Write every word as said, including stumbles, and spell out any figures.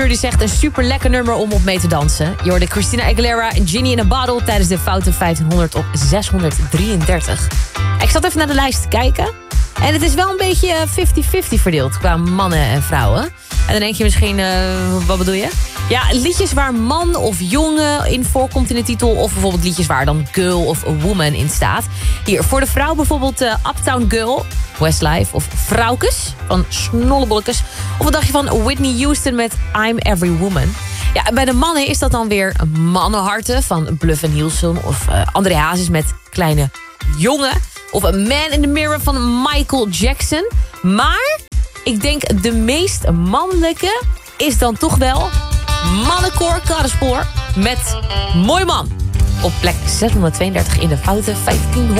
Die zegt een super lekker nummer om op mee te dansen. Je hoorde Christina Aguilera en Genie in a Bottle tijdens de Foute vijftienhonderd op zeshonderddrieëndertig. Ik zat even naar de lijst te kijken. En het is wel een beetje vijftig vijftig verdeeld qua mannen en vrouwen. En dan denk je misschien, uh, wat bedoel je? Ja, liedjes waar man of jongen in voorkomt in de titel. Of bijvoorbeeld liedjes waar dan girl of woman in staat. Hier, voor de vrouw bijvoorbeeld uh, Uptown Girl, Westlife of Vrouwkes van Snollebollekes. Of wat dacht je van Whitney Houston met I'm Every Woman? Ja, en bij de mannen is dat dan weer Mannenharten van Bluff en Nielsen. Of uh, André Hazes met Kleine Jongen. Of A Man in the Mirror van Michael Jackson. Maar ik denk de meest mannelijke is dan toch wel Mannenkoor Karrenspoor met Mooi Man. Op plek zeshonderdtweeëndertig in de Foute vijftienhonderd.